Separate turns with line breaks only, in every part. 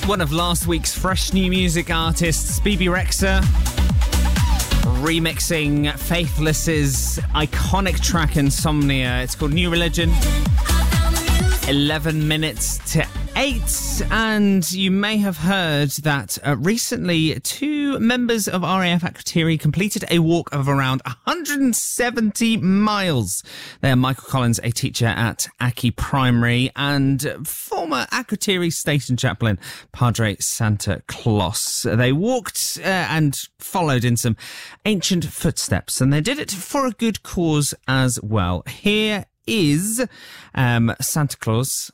One of last week's fresh new music artists, Bebe Rexha, remixing Faithless's iconic track Insomnia. It's called New Religion. 11 minutes to 8, and you may have heard that recently 2 members of RAF Akrotiri completed a walk of around 170 miles. They are Michael Collins, a teacher at Aki Primary, and former Akrotiri station chaplain, Padre Santa Claus. They walked and followed in some ancient footsteps, and they did it for a good cause as well. Here is Santa Claus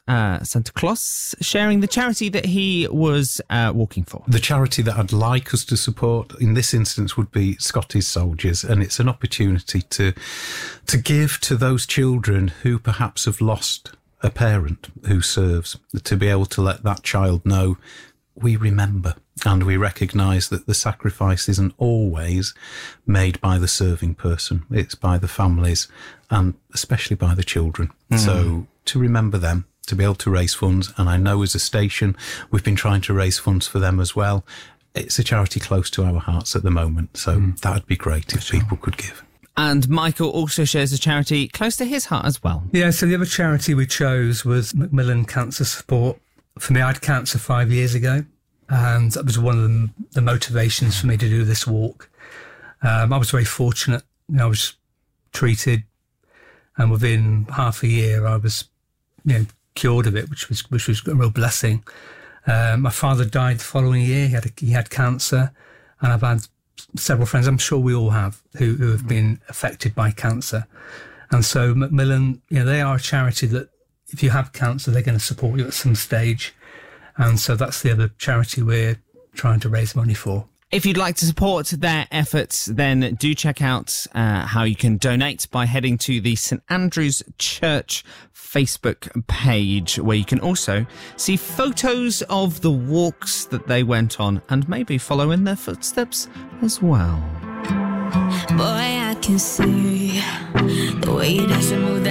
sharing the charity that he was walking for.
The charity that I'd like us to support in this instance would be Scottish Soldiers, and it's an opportunity to give to those children who perhaps have lost a parent who serves, to be able to let that child know we remember and we recognise that the sacrifice isn't always made by the serving person. It's by the families and especially by the children. So to remember them, to be able to raise funds, and I know as a station we've been trying to raise funds for them as well. It's a charity close to our hearts at the moment, so that would be great if people could give.
And Michael also shares a charity close to his heart as well.
Yeah, so the other charity we chose was Macmillan Cancer Support. For me, I had cancer 5 years ago, and that was one of the motivations for me to do this walk. I was very fortunate. I was treated, and within half a year I was cured of it, which was a real blessing. My father died the following year. He had cancer, and I've had several friends, I'm sure we all have, who have been affected by cancer. And so Macmillan, they are a charity that if you have cancer, they're going to support you at some stage. And so that's the other charity we're trying to raise money for.
If you'd like to support their efforts, then do check out how you can donate by heading to the St Andrew's Church Facebook page, where you can also see photos of the walks that they went on and maybe follow in their footsteps as well.
Boy, I can see the way you dance and move that